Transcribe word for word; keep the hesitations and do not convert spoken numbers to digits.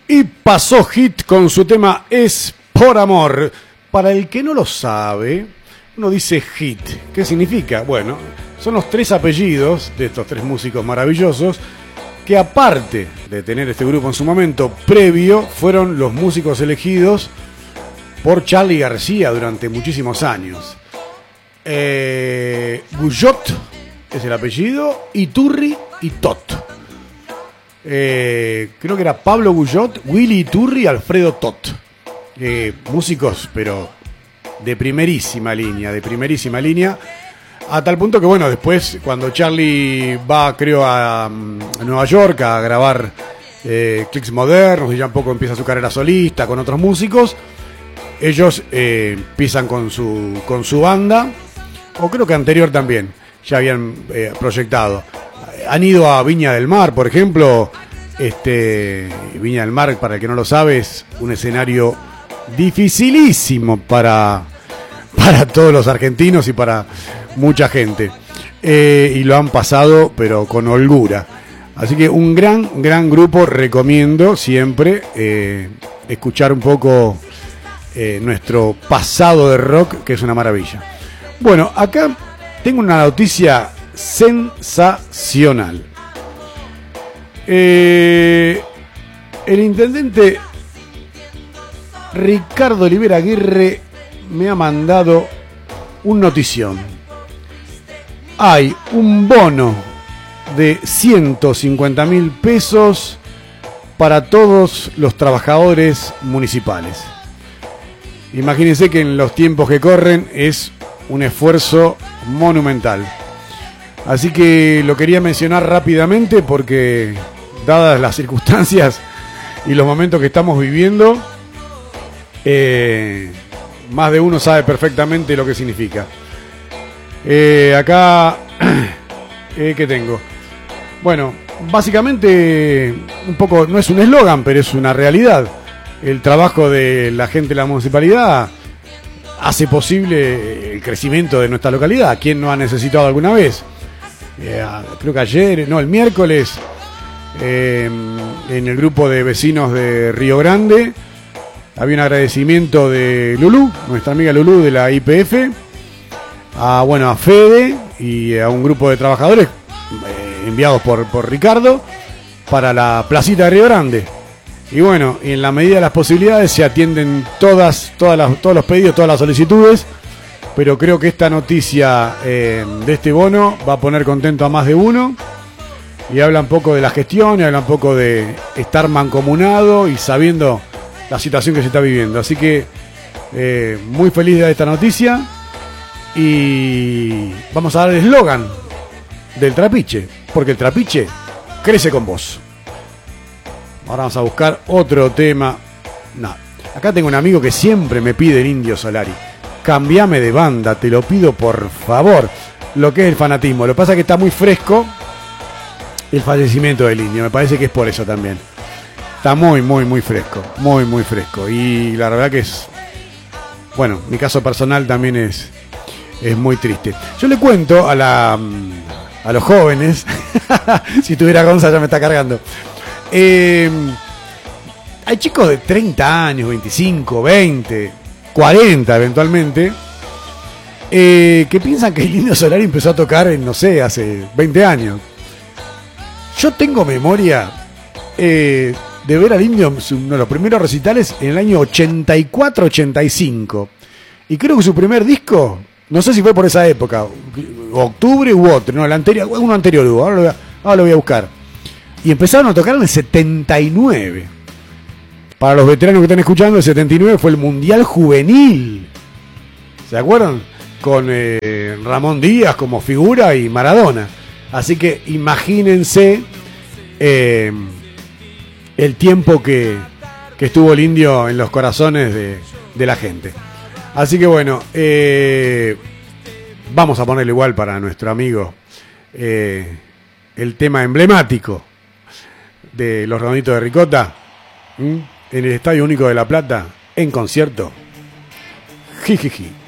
Y pasó Hit con su tema Es por Amor. Para el que no lo sabe, uno dice Hit. ¿Qué significa? Bueno, son los tres apellidos de estos tres músicos maravillosos que, aparte de tener este grupo en su momento previo, fueron los músicos elegidos por Charly García durante muchísimos años. Eh, Guyot es el apellido, Iturri y Tot. Eh, creo que era Pablo Guyot, Willy Iturri y Alfredo Tot. Eh, músicos, pero de primerísima línea, de primerísima línea. A tal punto que, bueno, después, cuando Charly va, creo, a, a Nueva York a grabar eh, Clicks Modernos y ya un poco empieza su carrera solista con otros músicos, ellos eh, empiezan con su, con su banda, o creo que anterior también, ya habían eh, proyectado. Han ido a Viña del Mar, por ejemplo. Este, Viña del Mar, para el que no lo sabe, es un escenario dificilísimo para, para todos los argentinos y para mucha gente. Eh, y lo han pasado, pero con holgura. Así que un gran, gran grupo. Recomiendo siempre eh, escuchar un poco eh, nuestro pasado de rock, que es una maravilla. Bueno, acá tengo una noticia sensacional. Eh, el intendente Ricardo Olivera Aguirre me ha mandado un notición. Hay un bono de ciento cincuenta mil pesos para todos los trabajadores municipales. Imagínense que en los tiempos que corren es un esfuerzo monumental. Así que lo quería mencionar rápidamente porque, dadas las circunstancias y los momentos que estamos viviendo, eh, más de uno sabe perfectamente lo que significa. Eh, acá, eh, ¿qué tengo? Bueno, básicamente, un poco, no es un eslogan, pero es una realidad. El trabajo de la gente de la municipalidad hace posible el crecimiento de nuestra localidad. ¿Quién no ha necesitado alguna vez? Eh, creo que ayer, no, el miércoles, eh, en el grupo de vecinos de Río Grande había un agradecimiento de Lulú, nuestra amiga Lulú de la I P F, a, bueno, a Fede y a un grupo de trabajadores eh, enviados por, por Ricardo para la placita de Río Grande. Y bueno, en la medida de las posibilidades se atienden todas, todas las, todos los pedidos, todas las solicitudes. Pero creo que esta noticia eh, de este bono va a poner contento a más de uno. Y habla un poco de la gestión, y habla un poco de estar mancomunado y sabiendo la situación que se está viviendo. Así que eh, muy feliz de esta noticia. Y vamos a dar el eslogan del Trapiche, porque el Trapiche crece con vos. Ahora vamos a buscar otro tema. No, acá tengo un amigo que siempre me pide el Indio Solari. Cambiame de banda, te lo pido por favor. Lo que es el fanatismo. Lo que pasa es que está muy fresco el fallecimiento del Indio. Me parece que es por eso también. Está muy, muy, muy fresco. Muy, muy fresco. Y la verdad que es... Bueno, mi caso personal también es, es muy triste. Yo le cuento a la a los jóvenes. Si tuviera Gonza ya me está cargando. Eh, hay chicos de treinta años, veinticinco, veinte... cuarenta eventualmente, eh, que piensan que el Indio Solari empezó a tocar en, no sé, hace veinte años. Yo tengo memoria eh, de ver al Indio uno de los primeros recitales en el año ochenta y cuatro ochenta y cinco. Y creo que su primer disco, no sé si fue por esa época, octubre u otro, no, el anterior, uno anterior hubo, ahora lo voy a, ahora lo voy a buscar. Y empezaron a tocar en el setenta y nueve. Para los veteranos que están escuchando, el setenta y nueve fue el Mundial Juvenil. ¿Se acuerdan? Con eh, Ramón Díaz como figura y Maradona. Así que imagínense eh, el tiempo que, que estuvo el Indio en los corazones de, de la gente. Así que bueno, eh, vamos a ponerle igual para nuestro amigo eh, el tema emblemático de Los Redonditos de Ricota. ¿Mm? En el Estadio Único de La Plata, en concierto. Jijiji.